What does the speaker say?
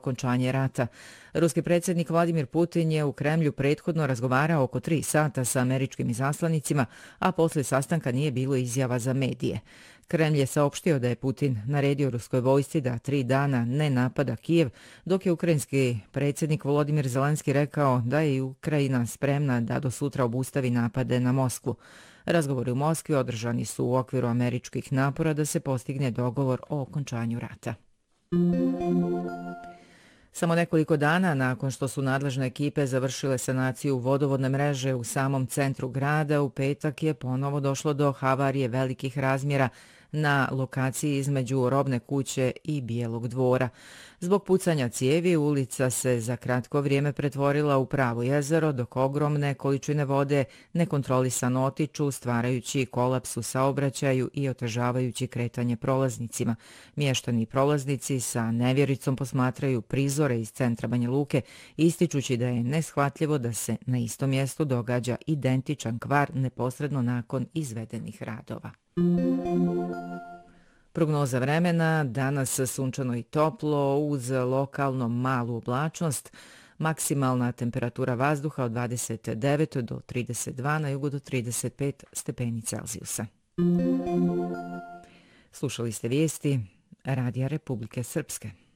okončanje rata. Ruski predsjednik Vladimir Putin je u Kremlju prethodno razgovarao oko 3 sata sa američkim izaslanicima, a posle sastanka nije bilo izjava za medije. Kremlj je saopštio da je Putin naredio ruskoj vojsci da 3 dana ne napada Kijev, dok je ukrajinski predsjednik Volodimir Zelenski rekao da je Ukrajina spremna da do sutra obustavi napade na Moskvu. Razgovori u Moskvi održani su u okviru američkih napora da se postigne dogovor o okončanju rata. Samo nekoliko dana nakon što su nadležne ekipe završile sanaciju vodovodne mreže u samom centru grada, u petak je ponovo došlo do havarije velikih razmjera na lokaciji između Robne kuće i Bijelog dvora. Zbog pucanja cijevi ulica se za kratko vrijeme pretvorila u pravo jezero, dok ogromne količine vode nekontrolisano otiču, stvarajući kolaps u saobraćaju i otežavajući kretanje prolaznicima. Mještani i prolaznici sa nevjericom posmatraju prizore iz centra Banja Luke, ističući da je neshvatljivo da se na istom mjestu događa identičan kvar neposredno nakon izvedenih radova. Prognoza vremena, danas sunčano i toplo uz lokalno malu oblačnost, maksimalna temperatura vazduha od 29 do 32, na jugu do 35 stepeni Celzijusa. Slušali ste vijesti Radija Republike Srpske.